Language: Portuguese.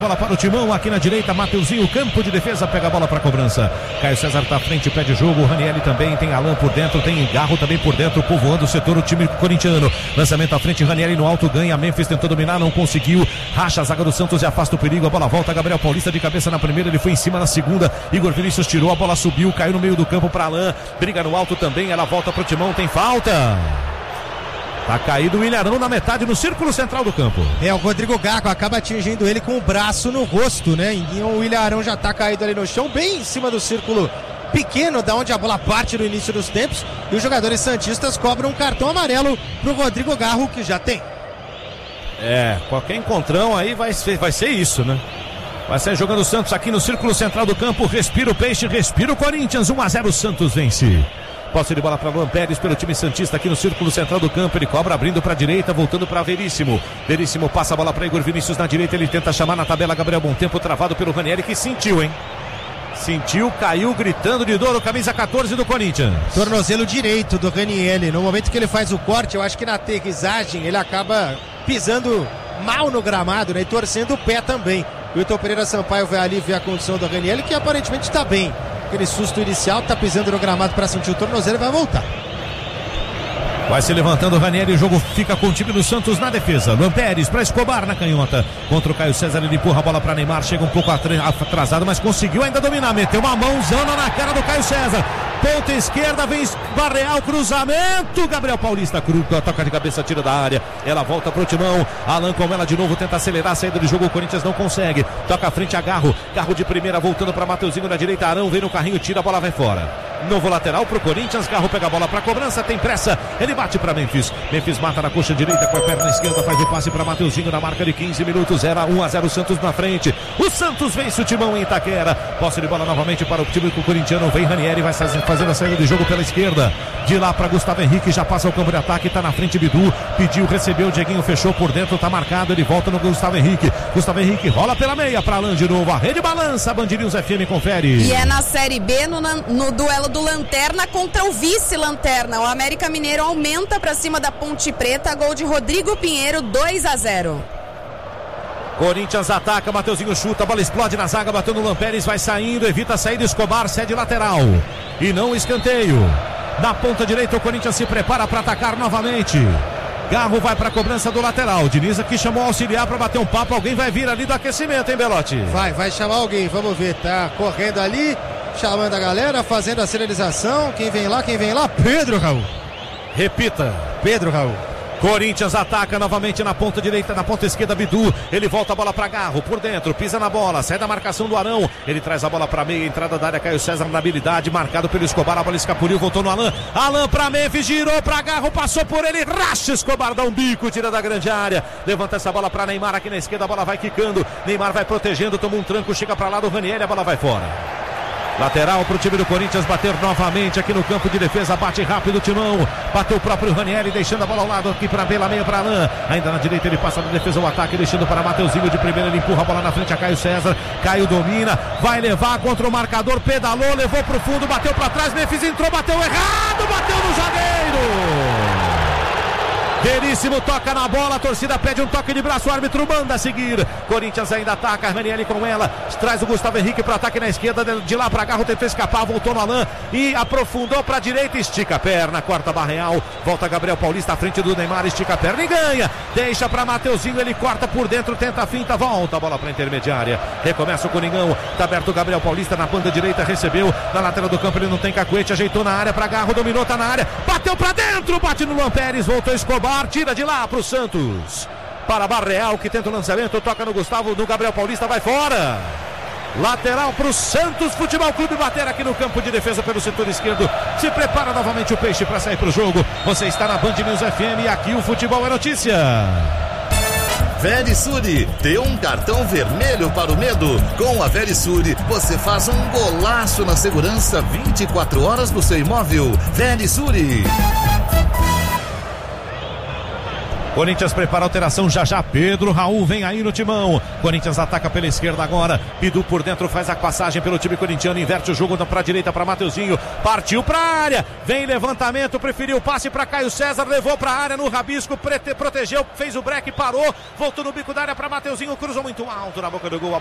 Bola para o Timão, aqui na direita, Mateuzinho, campo de defesa, pega a bola para a cobrança. Caio César tá à frente, pede jogo, o Ranieri também, tem Alan por dentro, tem Garro também por dentro, povoando o setor, o time corintiano. Lançamento à frente, Ranieri no alto, ganha, Memphis tentou dominar, não conseguiu, racha a zaga do Santos e afasta o perigo, a bola volta, Gabriel Paulista de cabeça na primeira, ele foi em cima na segunda, Igor Vinícius tirou, a bola subiu, caiu no meio do campo para Alan, briga no alto também, ela volta pro Timão, tem falta. Tá caído o Ilharão na metade, no círculo central do campo. O Rodrigo Garro acaba atingindo ele com o braço no rosto, né? E o Ilharão já tá caído ali no chão, bem em cima do círculo pequeno, da onde a bola parte no início dos tempos. E os jogadores santistas cobram um cartão amarelo pro Rodrigo Garro, que já tem. Qualquer encontrão aí vai ser isso, né? Vai ser jogando o Santos aqui no círculo central do campo. Respira o Peixe, respira o Corinthians. 1-0, o Santos vence. Posse de bola para Luan Pérez pelo time santista aqui no círculo central do campo. Ele cobra abrindo para a direita, voltando para Veríssimo. Veríssimo passa a bola para Igor Vinícius na direita. Ele tenta chamar na tabela Gabriel Montempo, travado pelo Ranieri, que sentiu, hein? Sentiu, caiu gritando de dor, o camisa 14 do Corinthians. Tornozelo direito do Ranieri. No momento que ele faz o corte, eu acho que na aterrissagem ele acaba pisando mal no gramado, né? E torcendo o pé também. O Wilton Pereira Sampaio vai ali ver a condição do Ranieri, que aparentemente está bem. Aquele susto inicial, tá pisando no gramado para sentir o tornozelo e vai voltar. Vai se levantando o Ranieri, o jogo fica com o time do Santos na defesa. Luan Pérez para Escobar na canhota. Contra o Caio César, ele empurra a bola para Neymar, chega um pouco atrasado, mas conseguiu ainda dominar. Meteu uma mãozona na cara do Caio César. Ponta esquerda, vem Barreal, cruzamento. Gabriel Paulista toca de cabeça, tira da área. Ela volta pro Timão. Alan com ela de novo, tenta acelerar a saída de jogo. O Corinthians não consegue. Toca à frente a Garro. Garro de primeira, voltando para Mateuzinho na direita. Arão vem no carrinho, tira, a bola vai fora. Novo lateral pro Corinthians. Garro pega a bola pra cobrança, tem pressa. Ele bate pra Memphis. Memphis mata na coxa direita com a perna esquerda, faz o passe pra Mateuzinho na marca de 15 minutos. 1-0, Santos na frente. O Santos vence o Timão em Itaquera. Posse de bola novamente para o time corintiano. Vem Ranieri, vai fazendo a saída de jogo pela esquerda. De lá para Gustavo Henrique, já passa o campo de ataque, tá na frente Bidu. Pediu, recebeu, Dieguinho fechou por dentro, tá marcado. Ele volta no Gustavo Henrique. Gustavo Henrique rola pela meia pra Alan de novo. A rede balança, Band News FM confere. E é na Série B, no duelo do Lanterna contra o vice-Lanterna. O América Mineiro aumenta pra cima da Ponte Preta. Gol de Rodrigo Pinheiro, 2-0. Corinthians ataca, Mateuzinho chuta, a bola explode na zaga, bateu no Luan Pérez, vai saindo, evita a saída, Escobar cede lateral. E não escanteio. Na ponta direita o Corinthians se prepara para atacar novamente. Garro vai para a cobrança do lateral. Diniz aqui chamou o auxiliar para bater um papo. Alguém vai vir ali do aquecimento, hein, Belotti? Vai chamar alguém, vamos ver. Tá correndo ali, chamando a galera, fazendo a sinalização. Quem vem lá? Pedro Raul. Repita. Pedro Raul. Corinthians ataca novamente na ponta direita, na ponta esquerda, Bidu. Ele volta a bola para Garro, por dentro, pisa na bola, sai da marcação do Arão. Ele traz a bola para meia, entrada da área, Caio César na habilidade, marcado pelo Escobar, a bola escapuliu, voltou no Alan. Alan para Memphis, girou para Garro, passou por ele, racha, Escobar dá um bico, tira da grande área. Levanta essa bola para Neymar aqui na esquerda, a bola vai quicando. Neymar vai protegendo, toma um tranco, chega para lá do Ranieri, a bola vai fora. Lateral para o time do Corinthians bater novamente aqui no campo de defesa, bate rápido o Timão, bateu o próprio Ranieri, deixando a bola ao lado aqui para pela meia para Alan, ainda na direita ele passa na defesa o ataque, deixando para Mateuzinho de primeira, ele empurra a bola na frente a Caio César, Caio domina, vai levar contra o marcador, pedalou, levou para o fundo, bateu para trás, Memphis entrou, bateu errado, bateu no zagueiro. Veríssimo toca na bola, a torcida pede um toque de braço, o árbitro manda seguir. Corinthians ainda ataca, Ranieri com ela, traz o Gustavo Henrique para ataque na esquerda, de lá para Garro, tentou escapar, voltou no Alan e aprofundou para a direita, estica a perna, corta Barreal, volta Gabriel Paulista à frente do Neymar, estica a perna e ganha, deixa para Mateuzinho, ele corta por dentro, tenta a finta, volta a bola para a intermediária, recomeça o Coringão, tá aberto o Gabriel Paulista na banda direita, recebeu, na lateral do campo ele não tem cacuete, ajeitou na área para Garro, dominou, tá na área, bateu para dentro, bate no Luan Pérez, voltou Escobar, tira de lá pro Santos, para Barreal que tenta o lançamento, toca no Gustavo, no Gabriel Paulista, vai fora. Lateral pro Santos Futebol Clube bater aqui no campo de defesa pelo setor esquerdo. Se prepara novamente o Peixe para sair pro jogo. Você está na Band News FM e aqui o futebol é notícia. Verisure, dê um cartão vermelho para o medo. Com a Verisure, você faz um golaço na segurança 24 horas do seu imóvel. Verisure. Corinthians prepara a alteração já. Pedro Raul vem aí no timão. Corinthians ataca pela esquerda agora. Bidu por dentro faz a passagem pelo time corintiano. Inverte o jogo pra direita para Mateuzinho. Partiu pra área. Vem levantamento. Preferiu o passe para Caio César. Levou pra área no rabisco. Protegeu. Fez o break. Parou. Voltou no bico da área para Mateuzinho. Cruzou muito alto na boca do gol.